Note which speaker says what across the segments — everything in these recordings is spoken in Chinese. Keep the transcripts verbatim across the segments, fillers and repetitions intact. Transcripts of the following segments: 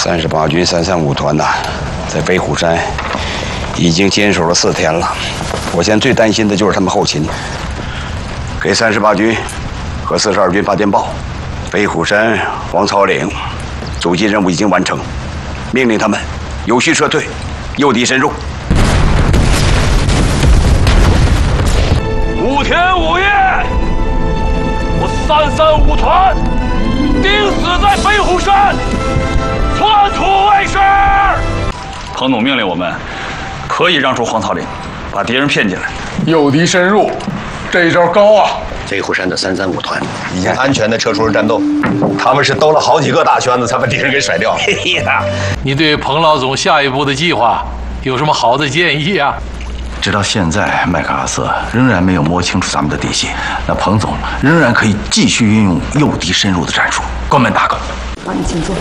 Speaker 1: 三十八军三三五团呐，在北虎山已经坚守了四天了。我现在最担心的就是他们后勤。给三十八军和四十二军发电报，北虎山黄草岭阻击任务已经完成，命令他们有序撤退，诱敌深入。
Speaker 2: 五天五夜，我三三五团钉死在北虎山，寸土为实。
Speaker 3: 彭总命令我们可以让出黄草岭，把敌人骗进来，
Speaker 4: 诱敌深入，这一招高啊！
Speaker 1: 北虎山的三三五团
Speaker 5: 已经安全地撤出了战斗，他们是兜了好几个大圈子才把敌人给甩掉。
Speaker 1: 嘿呀，
Speaker 6: 你对彭老总下一步的计划有什么好的建议啊？
Speaker 7: 直到现在，麦克阿瑟仍然没有摸清楚咱们的底细，那彭总仍然可以继续运用诱敌深入的战术。关门大哥，
Speaker 8: 好，你请坐。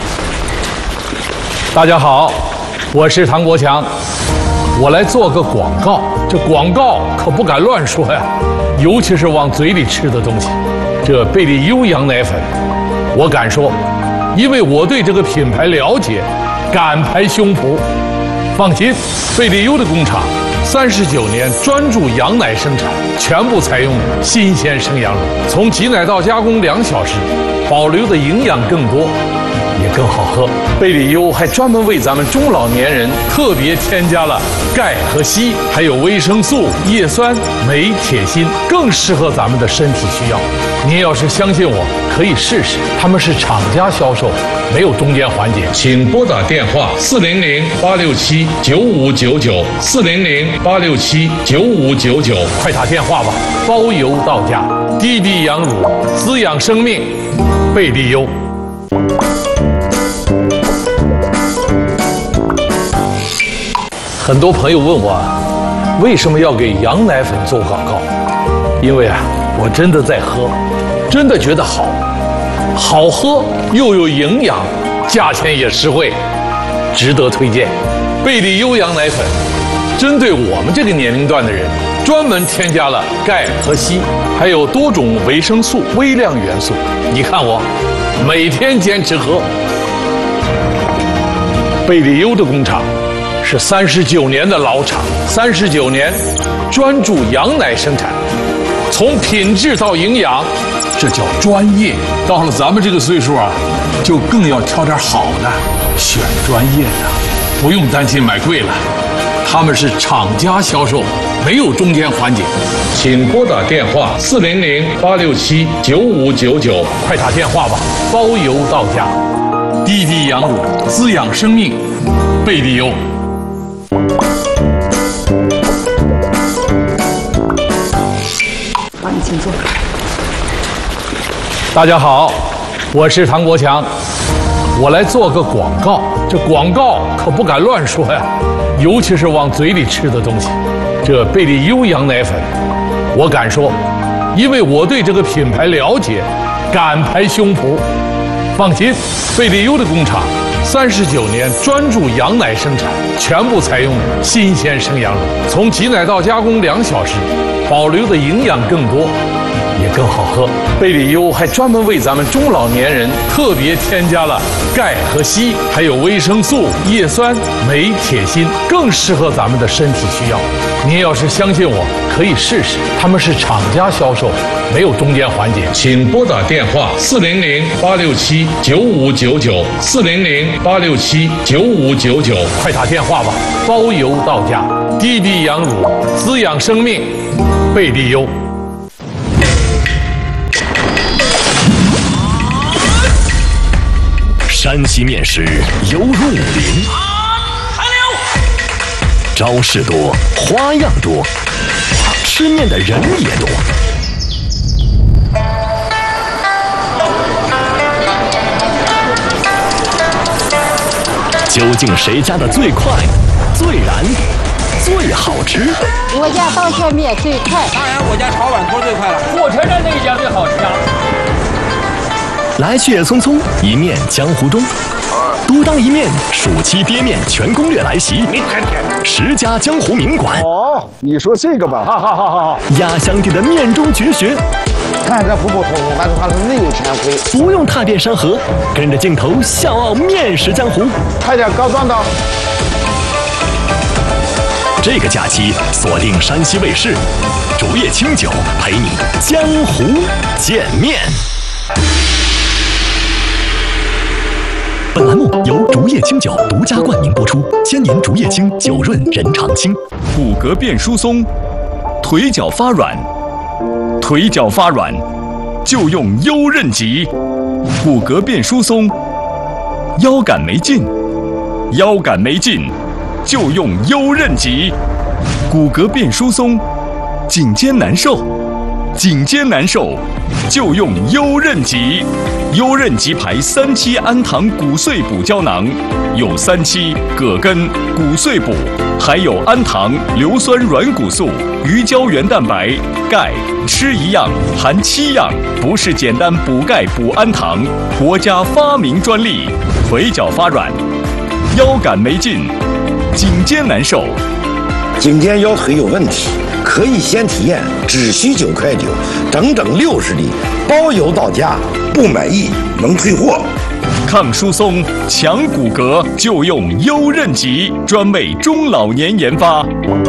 Speaker 6: 大家好，我是唐国强，我来做个广告。这广告可不敢乱说呀，尤其是往嘴里吃的东西。这贝利优羊奶粉，我敢说，因为我对这个品牌了解，敢拍胸脯。放心，贝利优的工厂三十九年专注羊奶生产，全部采用新鲜生羊乳，从挤奶到加工两小时，保留的营养更多，也更好喝。贝利优还专门为咱们中老年人特别添加了钙和硒，还有维生素、叶酸、镁、铁、锌，更适合咱们的身体需要。您要是相信我，可以试试。他们是厂家销售，没有中间环节。请拨打电话四零零八六七九五九九四零零八六七九五九九，快打电话吧，包邮到家。滴滴羊乳，滋养生命，贝利优。很多朋友问我，为什么要给羊奶粉做广告？因为啊，我真的在喝，真的觉得好，好喝又有营养，价钱也实惠，值得推荐。贝利优羊奶粉针对我们这个年龄段的人，专门添加了钙和硒，还有多种维生素、微量元素。你看我每天坚持喝。贝利优的工厂是三十九年的老厂，三十九年专注羊奶生产，从品质到营养，这叫专业。到了咱们这个岁数啊，就更要挑点好的，选专业的，不用担心买贵了。他们是厂家销售，没有中间环节。请拨打电话四零零八六七九五九九，快打电话吧，包邮到家。滴滴羊乳，滋养生命，贝利优。
Speaker 8: 好，你请坐。
Speaker 6: 大家好，我是唐国强，我来做个广告。这广告可不敢乱说呀，尤其是往嘴里吃的东西。这贝利优羊奶粉，我敢说，因为我对这个品牌了解，敢拍胸脯。放心，贝利优的工厂三十九年专注羊奶生产，全部采用新鲜生羊乳，从挤奶到加工两小时，保留的营养更多，也更好喝。贝利优还专门为咱们中老年人特别添加了钙和硒，还有维生素、叶酸、镁、铁、锌，更适合咱们的身体需要。您要是相信我，可以试试。他们是厂家销售，没有中间环节。请拨打电话四零零八六七九五九九四零零八六七九五九九，快打电话吧，包邮到家。滴滴羊乳，滋养生命，贝利优。
Speaker 9: 山西面食犹如武林，招式多，花样多，吃面的人也多。究竟谁家的最快、最燃、最好吃？
Speaker 8: 我家刀削面最快，
Speaker 10: 当然我家炒碗头最快了。
Speaker 11: 火车站那一家最好吃啊！
Speaker 9: 来去也匆匆，一面江湖中，独当一面，暑期憋面全攻略来袭。十家江湖名馆。
Speaker 4: 哦，你说这个吧，哈哈哈哈！
Speaker 9: 压箱底的面中绝学，
Speaker 12: 看这普普通通，但是它是内有全会。
Speaker 9: 不用踏遍山河，跟着镜头笑傲面食江湖。
Speaker 12: 快点高壮刀！
Speaker 9: 这个假期锁定山西卫视，竹叶青酒陪你江湖见面。本栏目由竹叶青酒独家冠名播出，千年竹叶青，酒润人常青。
Speaker 13: 骨骼变疏松，腿脚发软，腿脚发软就用优韧脊。骨骼变疏松，腰杆没劲，腰杆没劲就用优韧脊。骨骼变疏松，颈肩难受，颈肩难受就用优韧脊。优韧脊牌三七氨糖骨碎补胶囊，有三七、葛根、骨碎补，还有氨糖、硫酸软骨素、鱼胶原蛋白、钙，吃一样含七样，不是简单补钙补氨糖，国家发明专利。腿脚发软，腰杆没劲，颈肩难受，
Speaker 12: 颈肩腰腿有问题，可以先体验，只需九块九，整整六十粒，包邮到家，不满意能退货。
Speaker 13: 抗疏松、强骨骼就用优韧脊，专为中老年研发。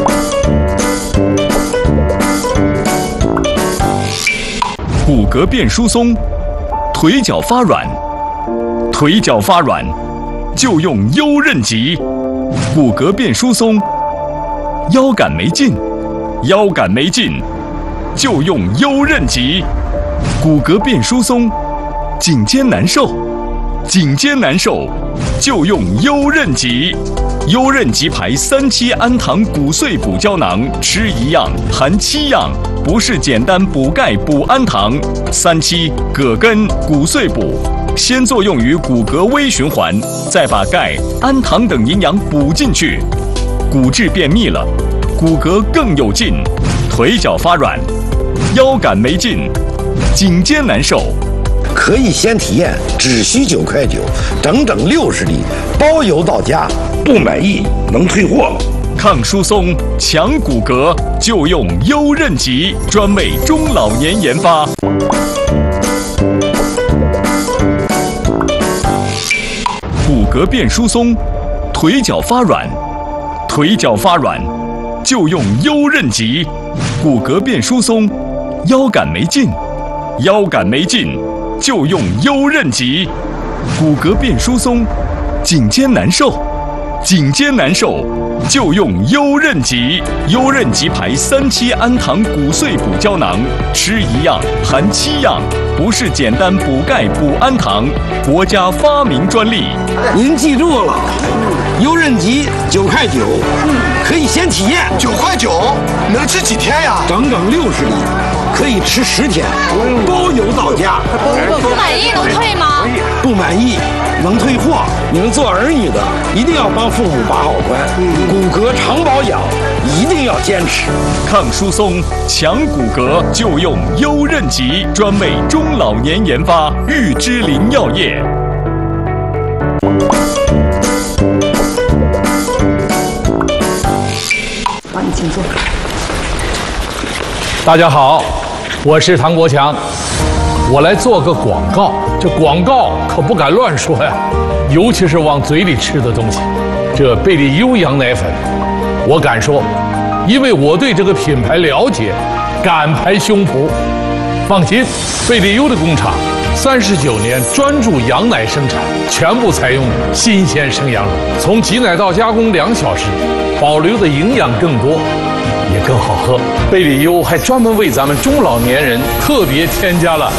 Speaker 13: 骨骼变疏松，腿脚发软，腿脚发软就用优韧脊。骨骼变疏松，腰杆没劲，腰杆没劲就用优韧脊。骨骼变疏松，颈肩难受，颈肩难受就用优韧脊。优韧脊牌三七氨糖骨碎补胶囊，吃一样含七样，不是简单补钙补氨糖。三七、葛根、骨碎补，先作用于骨骼微循环，再把钙、氨糖等营养补进去，骨质变密了，骨骼更有劲。腿脚发软，腰杆没劲，颈肩难受，
Speaker 12: 可以先体验，只需九块九，整整六十粒，包邮到家，不满意能退货。
Speaker 13: 抗疏松、强骨骼就用优韧脊，专为中老年研发。骨骼变疏松，腿脚发软，腿脚发软就用优韧脊。骨骼变疏松，腰杆没劲，腰杆没劲就用优韧脊。骨骼变疏松，颈肩难受，颈肩难受就用优韧脊。优韧脊牌三七氨糖骨碎补胶囊，吃一样含七样，不是简单补钙补氨糖，国家发明专利。
Speaker 12: 您记住了，优韧脊九块九，可以先体验。
Speaker 14: 九块九能吃几天呀？
Speaker 12: 整整六十粒，可以吃十天，包邮到家。
Speaker 15: 不满意能退吗？
Speaker 12: 不满意能退货。你们做儿女的一定要帮父母把好关，骨骼常保养一定要坚持。
Speaker 13: 抗疏松、强骨骼就用优韧脊，专为中老年研发。玉芝林药业。
Speaker 8: 好，你请坐。
Speaker 6: 大家好，我是唐国强，我来做个广告。这广告可不敢乱说呀，尤其是往嘴里吃的东西。这贝利优羊奶粉，我敢说，因为我对这个品牌了解，敢拍胸脯。放心，贝利优的工厂三十九年专注羊奶生产，全部采用新鲜生羊乳，从挤奶到加工两小时，保留的营养更多，也更好喝。贝利优还专门为咱们中老年人特别添加了